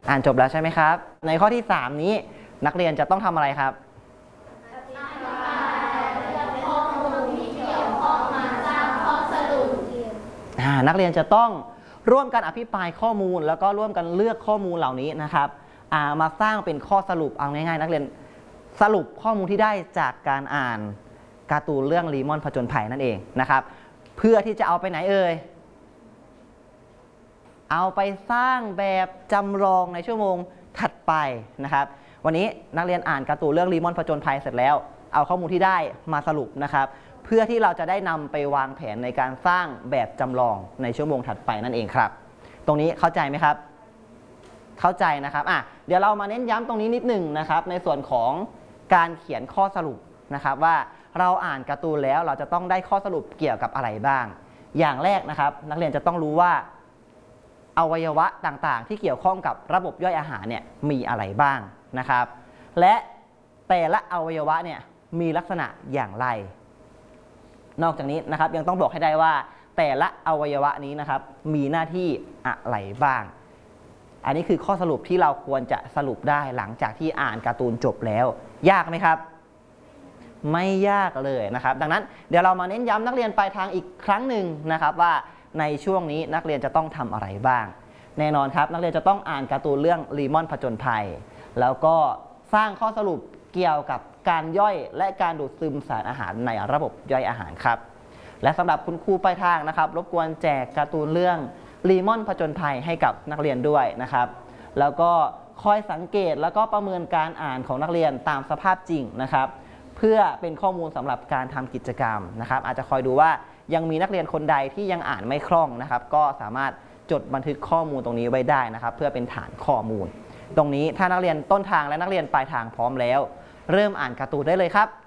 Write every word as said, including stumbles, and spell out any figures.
อ่านจบแล้วใช่ไหมครับในข้อที่สามนี้นักเรียนจะต้องทำอะไรครับนักเรียนจะต้องร่วมกันอภิปรายข้อมูลแล้วก็ร่วมกันเลือกข้อมูลเหล่านี้นะครับมาสร้างเป็นข้อสรุปเอาง่ายๆนักเรียนสรุปข้อมูลที่ได้จากการอ่านการ์ตูนเรื่องลีมอนผจญภัยนั่นเองนะครับเพื่อที่จะเอาไปไหนเอ่ยเอาไปสร้างแบบจำลองในชั่วโมงถัดไปนะครับวันนี้นักเรียนอ่านการ์ตูนเรื่องลีมอนผจญภัยเสร็จแล้วเอาข้อมูลที่ได้มาสรุปนะครับเพื่อที่เราจะได้นำไปวางแผนในการสร้างแบบจำลองในชั่วโมงถัดไปนั่นเองครับตรงนี้เข้าใจไหมครับเข้าใจนะครับอ่ะเดี๋ยวเรามาเน้นย้ำตรงนี้นิดหนึ่งนะครับในส่วนของการเขียนข้อสรุปนะครับว่าเราอ่านการ์ตูนแล้วเราจะต้องได้ข้อสรุปเกี่ยวกับอะไรบ้างอย่างแรกนะครับนักเรียนจะต้องรู้ว่าอวัยวะต่างๆที่เกี่ยวข้องกับระบบย่อยอาหารเนี่ยมีอะไรบ้างนะครับและแต่ละอวัยวะเนี่ยมีลักษณะอย่างไรนอกจากนี้นะครับยังต้องบอกให้ได้ว่าแต่ละอวัยวะนี้นะครับมีหน้าที่อะไรบ้างอันนี้คือข้อสรุปที่เราควรจะสรุปได้หลังจากที่อ่านการ์ตูนจบแล้วยากไหมครับไม่ยากเลยนะครับดังนั้นเดี๋ยวเรามาเน้นย้ำนักเรียนปลายทางอีกครั้งหนึ่งนะครับว่าในช่วงนี้นักเรียนจะต้องทำอะไรบ้างแน่นอนครับนักเรียนจะต้องอ่านการ์ตูนเรื่องลีมอนผจญภัยแล้วก็สร้างข้อสรุปเกี่ยวกับการย่อยและการดูดซึมสารอาหารในระบบย่อยอาหารครับและสำหรับคุณครูปลายทางนะครับรบกวนแจกการ์ตูนเรื่องลีมอนผจญภัยให้กับนักเรียนด้วยนะครับแล้วก็คอยสังเกตแล้วก็ประเมินการอ่านของนักเรียนตามสภาพจริงนะครับเพื่อเป็นข้อมูลสำหรับการทำกิจกรรมนะครับอาจจะคอยดูว่ายังมีนักเรียนคนใดที่ยังอ่านไม่คล่องนะครับก็สามารถจดบันทึกข้อมูลตรงนี้ไว้ได้นะครับเพื่อเป็นฐานข้อมูลตรงนี้ถ้านักเรียนต้นทางและนักเรียนปลายทางพร้อมแล้วเริ่มอ่านการ์ตูนได้เลยครับ